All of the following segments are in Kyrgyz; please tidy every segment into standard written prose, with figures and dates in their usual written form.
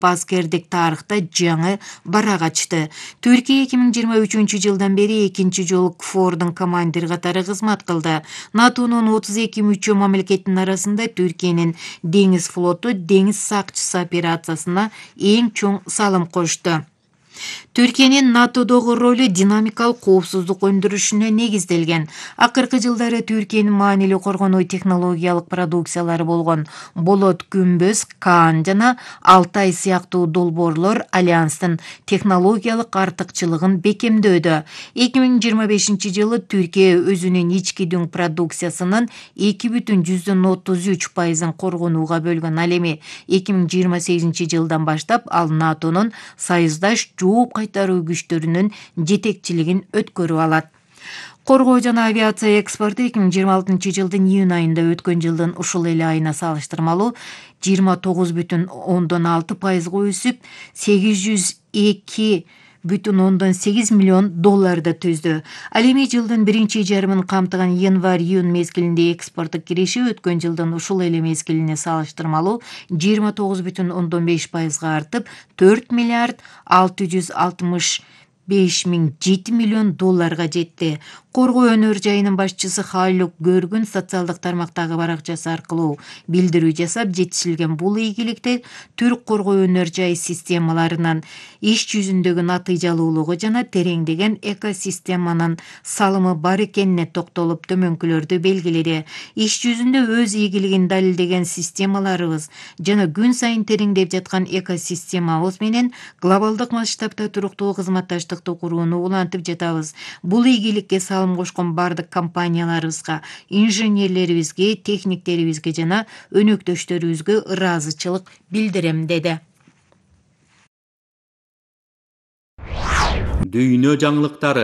аскердик тарыхта жаңы барак ачты. Түркия 2023-жылдан бери экинчи жолу КФОРдун командир катары кызмат кылды. НАТОнун 32 мүчө мамлекеттин арасында Түркиянын деңиз флоту деңиз сакчысы операциясына эң чоң салым кошту. Түркиянын НАТОдогу ролу динамикалык коопсуздук өндүрүшүнө негизделген. Акыркы жылдары Түркиянын маанилүү коргонуу технологиялык продукциялары болгон Болот күмбөз, Каан жана Алтай сыяктуу долбоорлор альянстын технологиялык артыкчылыгын бекемдөөдө. 2025-жылы Түркия өзүнүн ички дүң продукциясынын 2,33% коргонууга бөлгөн. Ал эми 2028-жылдан баштап ал НАТОнун союздаш жооп кайтаруу күчтөрүнүн жетекчилигин өткөрүп алат. Коргоо жана авиация экспорту 2026-жылдын июнь айында өткөн жылдын ушул эле айына салыштырмалуу 29,6% өсүп, 802,8 миллион долларды түздү. Ал эми жылдын биринчи жарымын камтыган январь-июнь мезгилинде экспорттук кириши өткөн жылдын ушул эле мезгилине салыштырмалуу 29,5% артып, 4 миллиард 665,7 миллион долларга жетти. Коргоо өнөр жайынын башчысы Халук Көргүн социалдык тармактагы баракчасы аркылуу билдирүү жасап, жетишилген бул ийгиликти Түрк коргоо өнөр жай системаларынын иш жүзүндөгү натыйжалуулугу жана тереңдеген экосистеманын салымы бар экенине токтолуп, төмөнкүлөрдү белгиледи. Иш жүзүндө өз ийгилигин далилдеген системаларыбыз жана күн сайын тереңдеп жаткан экосистемабыз менен глобалдык масштабта туруктуу кызматташтыкты курууну улантып жатабыз. Бул ийгиликке салым кошкон бардык компанияларыбызга, инженерлерибизге, техниктерибизге жана өнөктөштөрүбүзгө ыраазычылык билдирем, деди. Дүйнө жаңылыктары.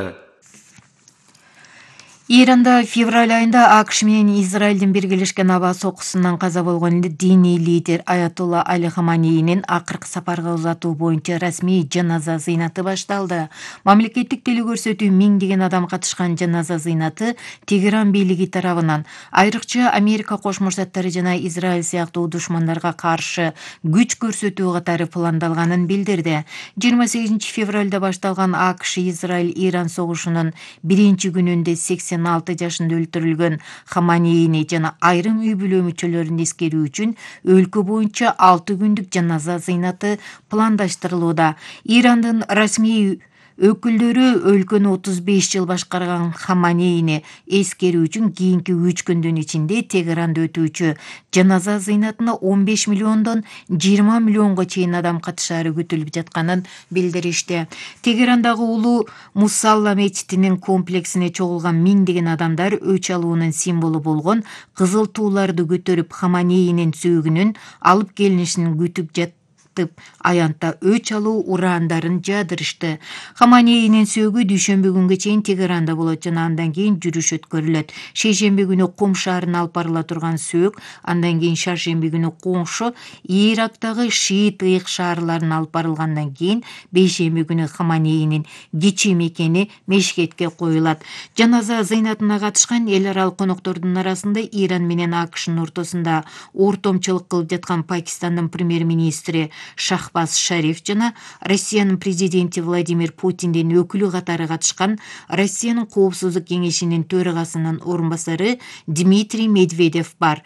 Иранда февраль айында АКШ менен Израилдин биргелешкен аба сокусунан каза болгон диний лидер Аятолла Али Хаманейинин акыркы сапарга узатуу боюнча расмий жаназа зыйнаты башталды. Мамлекеттик телекөрсөтүү миңдеген адам катышкан жаназа зыйнаты Тегеран бийлиги тарабынан айрыкча Америка Кошмо Штаттары жана Израиль сыяктуу душмандарга каршы күч көрсөтүү катары пландалганын билдирди. 28 февралда башталган АКШ-Израиль-Иран согушунун биринчи күнүндө 86 жашында өлтүрүлгөн Хаманейни жана айрым үй бүлө мүчөлөрүн эскерүү үчүн өлкө боюнча 6 күндүк жаназа зыйнаты пландаштырылууда. Ирандын расмий өкүлдөрү өлкөнү 35 жыл башкарган Хаманейни эскерүү үчүн кийинки 3 күндүн ичинде Тегеранда өтүүчү жаназа зыйнатына 15 миллиондон 20 миллионго чейин адам катышаары күтүлүп жатканын билдиришти. Тегерандагы улуу Мусалла мечитинин комплексине чогулган миңдеген адамдар өч алуунун символу болгон кызыл тууларды көтөрүп Хаманейнин сөөгүнүн алып келинишин күтүп жатты. Аянтта өч алуу урандарын жадырышты. Хаманейнин сөөгү дүйшөмбү күнгө чейин Тегеранда болот жана андан кийин жүрүш өткөрүлөт. Шейшемби күнү Кум шаарына алып барыла турган сөök андан кийин шаршемби күнү коңшу Ирактагы шиит ыйык шаарларына алып барылгандан кийин бейшемби күнү Хаманейнин кичи мекени мешкетке коюлат. Жаназа зыйнатына катышкан эл аралык коноктордун арасында Иран менен АКШнын ортосунда ортомчулук кылып жаткан Пакистандын премьер-министри Шахбаз Шариф жана Россиянын президенти Владимир Путиндин өкүлү катары катышкан Россиянын коопсуздук кеңешинин төрагасынын орун басары Дмитрий Медведев бар.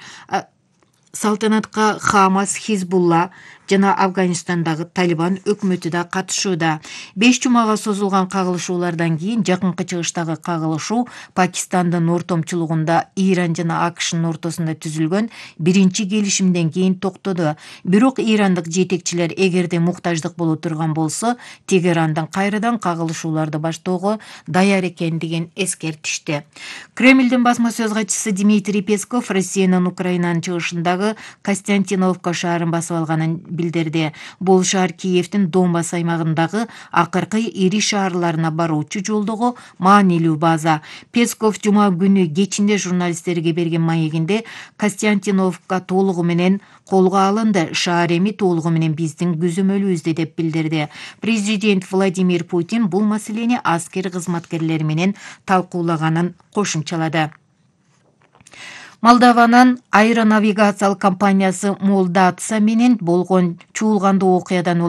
Салтанатка Хамас, Хизбулла жана Афганистандагы Талибан өкмөтү да катышууда. 5 жумага созулган кагылышуулардан кийин жакынкы чыгыштагы кагылышуу Пакистандын ортомчулугунда Иран жана АКШнын ортосунда түзүлгөн биринчи келишимден кийин токтоду. Бирок ирандык жетекчилер эгерде муктаждык боло турган болсо, Тегерандан кайрадан кагылышууларды баштоого даяр экендигин эскертишти. Кремлдин басма сөз катчысы Дмитрий Песков Россиянын Украинанын чыгышындагы Константиновка шаарын басып алганын билдирди. Бул шаар Киевдин Донбасс аймагындагы акыркы ири шаарларына баруучу жолдогу маанилүү база. Песков жума күнү кечинде журналисттерге берген маегинде Константиновка толугу менен колго алынды, шаар эми толугу менен биздин көзөмөлүбүздө деп билдирди. Президент Владимир Путин бул маселени аскер кызматкерлери менен талкуулаганын кошумчалады. Молдованын аэронавигациялык компаниясы Молдатса менен болгон чуулгандуу окуядан